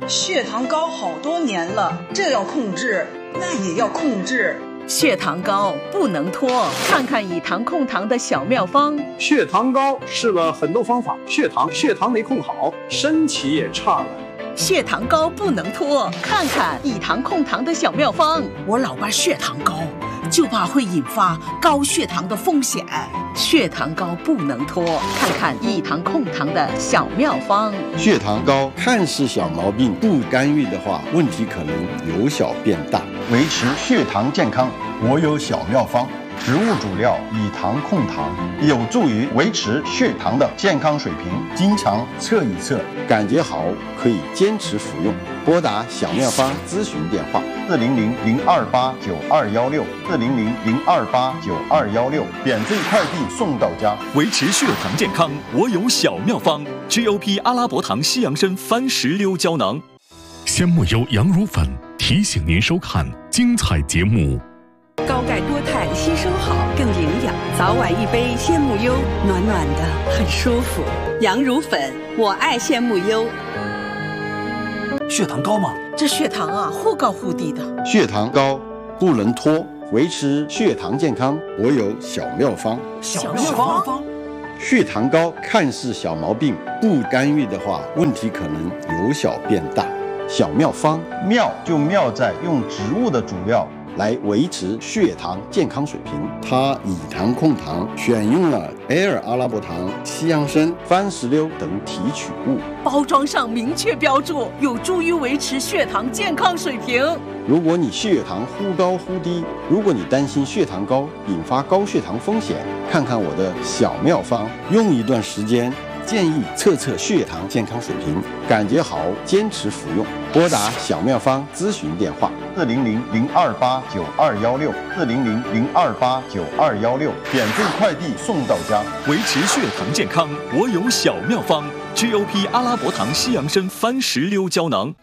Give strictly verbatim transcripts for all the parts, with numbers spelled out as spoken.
血糖高好多年了，这要控制，那也要控制。 血糖高不能拖，看看以糖控糖的小妙方。 血糖高试了很多方法，血糖血糖没控好，身体也差了。 血糖高不能拖，看看以糖控糖的小妙方。 我老爸血糖高，就怕会引发高血糖的风险。 血糖高不能拖，看看以糖控糖的小妙方。 血糖高看似小毛病，不干预的话，问题可能由小变大。 维持血糖健康，我有小妙方。植物主料以糖控糖，有助于维持血糖的健康水平。经常测一测， 感觉好可以坚持服用。拨打小妙方咨询电话： 四零零零二八九二幺六，四零零零二八九二幺六，免费快递送到家。 维持血糖健康，我有小妙方 ：G O P 阿拉伯糖西洋参番石榴胶囊。 鲜木优羊乳粉提醒您收看精彩节目。 高钙多肽吸收好，更营养。早晚一杯鲜木优，暖暖的，很舒服。羊乳粉，我爱鲜木优。 血糖高吗？ 这血糖啊，忽高忽低的。 血糖高不能拖，维持血糖健康，我有小妙方。 小妙方。 血糖高看似小毛病，不干预的话，问题可能由小变大。小妙方， 妙就妙在用植物的主料来维持血糖健康水平。它以糖控糖，选用了 L 阿拉伯糖、西洋参、番石榴等提取物， 包装上明确标注，有助于维持血糖健康水平。 如果你血糖忽高忽低，如果你担心血糖高引发高血糖风险，看看我的小妙方，用一段时间，建议测测血糖健康水平，感觉好坚持服用。拨打小妙方咨询电话： 四零零零二八九二幺六，四零零零二八九二幺六，免费快递送到家。 维持血糖健康，我有小妙方 ：G O P 阿拉伯糖西洋参番石榴胶囊。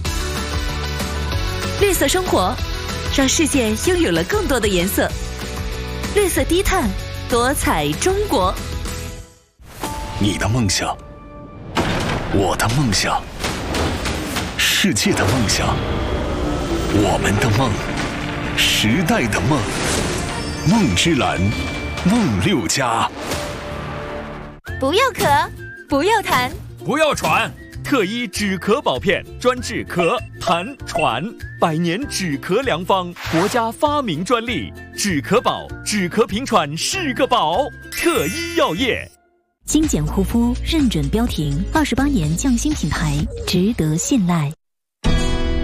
绿色生活，让世界拥有了更多的颜色。绿色低碳，多彩中国。 你的梦想，我的梦想，世界的梦想，我们的梦，时代的梦，梦之蓝，梦六家。 不要咳，不要痰， 不要喘。特医止咳宝片，专治咳、痰、喘，百年止咳良方，国家发明专利。止咳宝，止咳平喘是个宝。特医药业。 精简护肤认准标停，二十八年匠心品牌，值得信赖。